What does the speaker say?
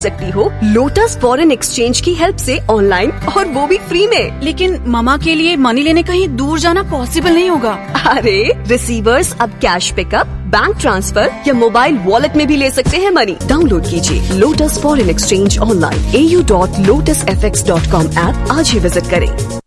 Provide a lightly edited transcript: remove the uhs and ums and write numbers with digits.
सकती हो lotus foreign exchange की हेल्प से ऑनलाइन, और वो भी फ्री में। लेकिन मामा के लिए मनी लेने कहीं दूर जाना पॉसिबल नहीं होगा। अरे रिसीवर्स अब कैश पिकअप, बैंक ट्रांसफर या मोबाइल वॉलेट में भी ले सकते हैं मनी। डाउनलोड कीजिए lotus foreign exchange online au.lotusfx.com app आज ही विजिट करें।